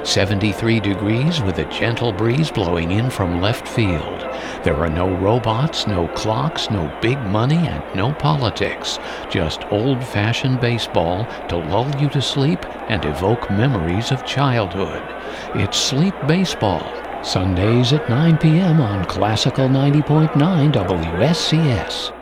73 degrees with a gentle breeze blowing in from left field. There are no robots, no clocks, no big money, and no politics. Just old-fashioned baseball to lull you to sleep and evoke memories of childhood. It's Sleep Baseball, Sundays at 9 p.m. on Classical 90.9 WSCS.